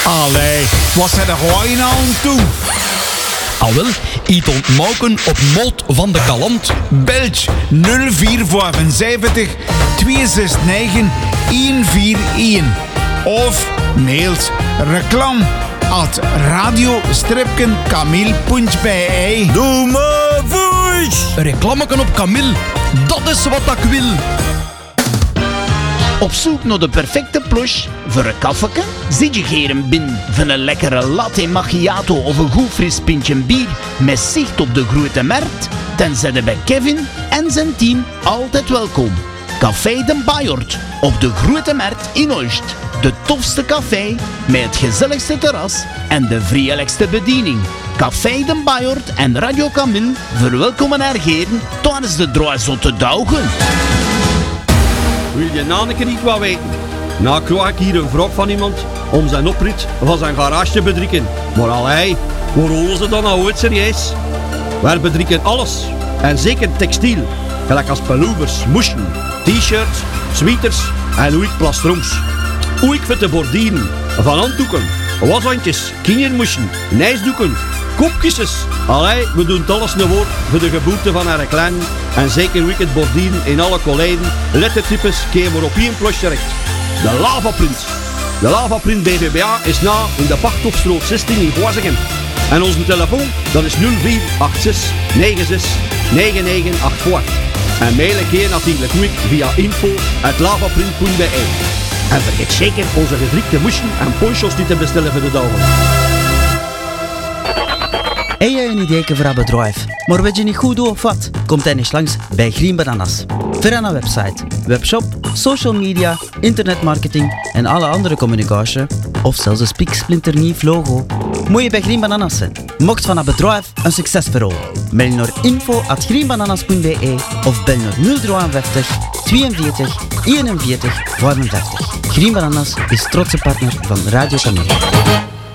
Allee, wat zijn er gewoon nou aan toe? Al wel, iets ontmoken op Molt van de Kalant. Belg 0475 269 141. Of mailt reclam@radio-kamil.be. Doe maar voice! Een reclameken op Camille, dat is wat ik wil. Op zoek naar de perfecte plush voor een koffieke? Zit je geren binnen van een lekkere latte macchiato of een goed fris pintje bier met zicht op de Grote Markt? Dan zijn ze bij Kevin en zijn team altijd welkom. Café de Bajort op de Grote Markt in Oost. De tofste café met het gezelligste terras en de vriendelijkste bediening. Café de Bajort en Radio Camille verwelkomen hergeren tijdens de Droizotte Daugen. Wil je nou een keer niet wat weten? Nou krijg ik hier een vraag van iemand om zijn oprit van zijn garage te bedrikken. Maar allee, waar horen ze dan nou ooit serieus? Wij bedrikken alles. En zeker textiel. Gelijk als pelouvers, moesjen, t-shirts, sweaters en hoe ik plastrooms. Hoe ik voor te bordieren. Van handdoeken, washandjes, kindermoesjen, nijsdoeken, koopkisses. Allee, we doen het alles een woord voor de geboorte van haar klein. En zeker hoe ik het bordieren in alle kolejden, lettertypes, komen op één plots terecht. De Lavaprint. De Lavaprint BVBA is na in de Pachthofstroot 16 in Goazegem. En onze telefoon, dat is 0486 96 9984. En mail een keer natuurlijk quick via info@lavaprint.be. En vergeet zeker onze gedrukte moesjen en ponchos die te bestellen voor de dagen. Heb je een idee voor een bedrijf, maar weet je niet goed hoe of wat? Komt dan eens langs bij Green Bananas. Voor een website, webshop, social media, internetmarketing en alle andere communicatie, of zelfs een spiksplinternieuw logo, moet je bij Green Bananas zijn. Mocht van een bedrijf een succesverhaal. Mail naar info@greenbananas.be of bel naar 053 42 41 55. Green Bananas is trotse partner van Radio Camille.